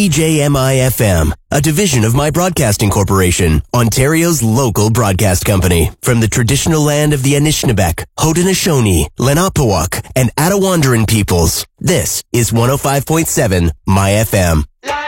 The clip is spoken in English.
CJMI-FM, a division of My Broadcasting Corporation, Ontario's local broadcast company. From the traditional land of the Anishinaabeg, Haudenosaunee, Lenapehouk, and Attawandaron peoples, this is 105.7 My FM.